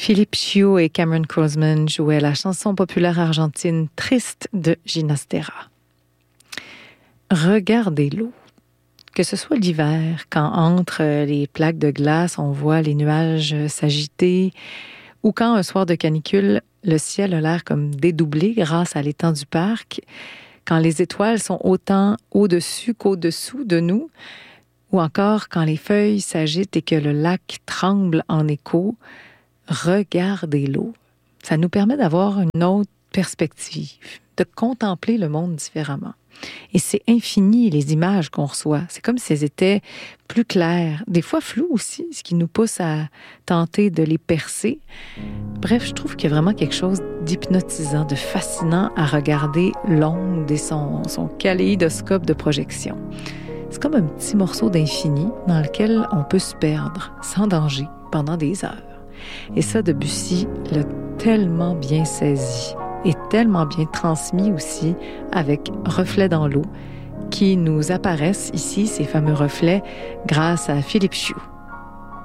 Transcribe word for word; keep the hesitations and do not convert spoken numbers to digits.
Philippe Chiu et Cameron Crossman jouaient la chanson populaire argentine Triste de Ginastera. Regardez l'eau. Que ce soit l'hiver, quand entre les plaques de glace, on voit les nuages s'agiter, ou quand un soir de canicule, le ciel a l'air comme dédoublé grâce à l'étang du parc, quand les étoiles sont autant au-dessus qu'au-dessous de nous, ou encore quand les feuilles s'agitent et que le lac tremble en écho, regardez l'eau. Ça nous permet d'avoir une autre perspective, de contempler le monde différemment. Et c'est infini, les images qu'on reçoit. C'est comme si elles étaient plus claires, des fois floues aussi, ce qui nous pousse à tenter de les percer. Bref, je trouve qu'il y a vraiment quelque chose d'hypnotisant, de fascinant à regarder l'onde et son, son kaléidoscope de projection. C'est comme un petit morceau d'infini dans lequel on peut se perdre sans danger pendant des heures. Et ça, Debussy l'a tellement bien saisi et tellement bien transmis aussi avec Reflets dans l'eau qui nous apparaissent ici, ces fameux reflets, grâce à Philippe Chiu.